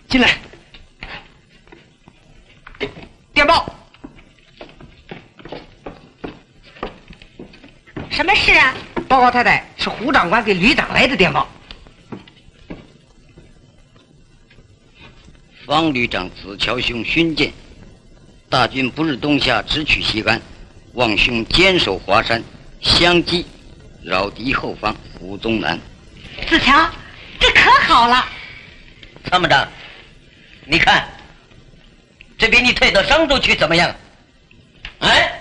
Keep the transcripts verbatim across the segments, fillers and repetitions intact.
进来。电报。 什么事啊？ 报告太太，是胡长官给旅长来的电报。 方旅长子乔兄勋鉴，大军不日东下，直取西安，望兄坚守华山，相击扰敌后方，胡宗南。 子乔，这可好了。 参谋长，你看，这比你退到商州去怎么样？哎，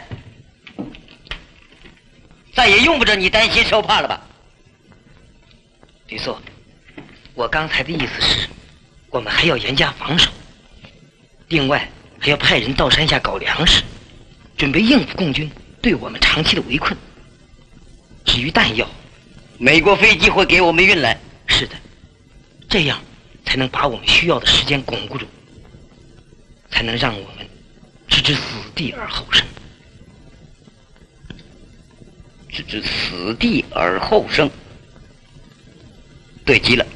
再也用不着你担心受怕了吧？ 吕硕，我刚才的意思是，我们还要严加防守，另外还要派人到山下搞粮食，准备应付共军对我们长期的围困。至于弹药， 美国飞机会给我们运来。 是的，这样才能把我们需要的时间巩固住，才能让我们置之死地而后生。 置之死地而后生，对极了。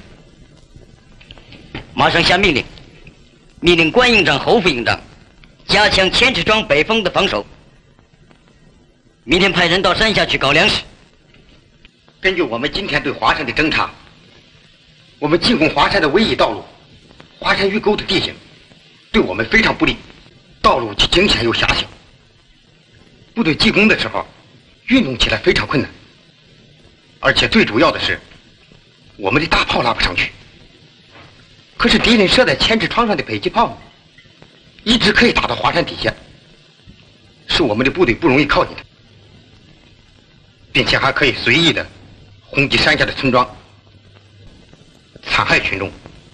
马上下命令，命令关营长、侯副营长加强千尺庄北峰的防守。明天派人到山下去搞粮食。 根据我们今天对华山的侦查，我们进攻华山的唯一道路，华山峪沟的地形对我们非常不利，道路既惊险又狭小，部队进攻的时候运动起来非常困难，而且最主要的是我们的大炮拉不上去。可是敌人设在千尺窗上的迫击炮一直可以打到华山底下，使我们的部队不容易靠近它，并且还可以随意的轰击山下的村庄，残害群众。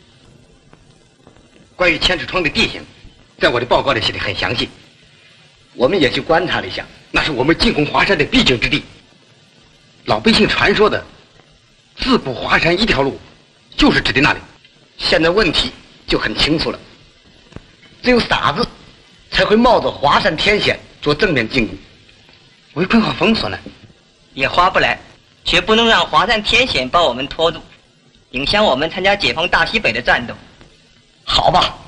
关于千尺窗的地形，在我的报告里写得很详细，我们也去观察了一下，那是我们进攻华山的必经之地。老百姓传说的自古华山一条路，就是指的那里。现在问题就很清楚了，只有傻子才会冒着华山天险做正面进攻，围困和封锁呢也划不来，却不能让华山天险把我们拖住，影响我们参加解放大西北的战斗。 好吧，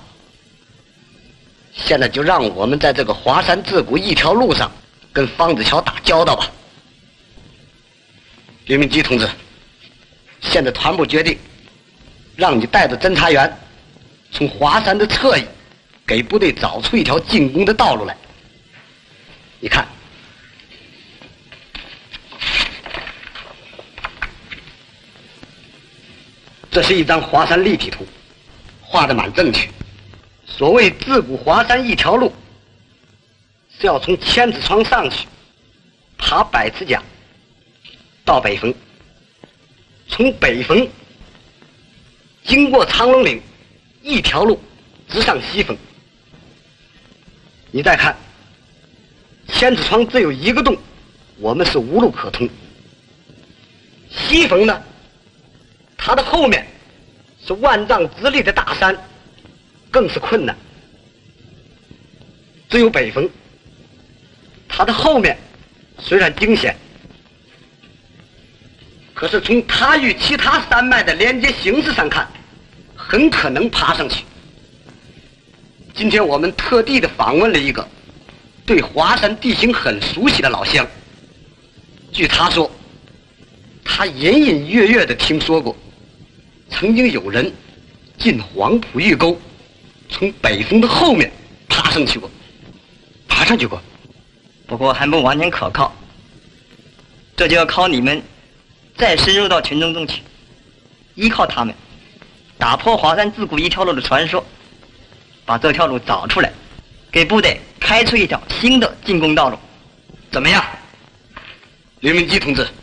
现在就让我们在这个华山自古一条路上跟方子乔打交道吧。刘明基同志，现在团部决定让你带着侦察员从华山的侧翼给部队找出一条进攻的道路来。你看，这是一张华山立体图，画得蛮正确。所谓自古华山一条路，是要从千子窗上去，爬百子甲到北峰，从北峰经过苍龙岭，一条路直上西峰。你再看，千子窗只有一个洞，我们是无路可通。西峰呢，它的后面是万丈直立的大山，更是困难。只有北峰，它的后面虽然惊险，可是从它与其他山脉的连接形式上看，很可能爬上去。今天我们特地的访问了一个对华山地形很熟悉的老乡，据他说，他隐隐约约的听说过曾经有人进黄埔峪沟，从北峰的后面爬上去过。爬上去过， 不过还不完全可靠，这就要靠你们再深入到群众中去，依靠他们打破华山自古一条路的传说，把这条路找出来，给部队开出一条新的进攻道路。 怎么样，刘明基同志？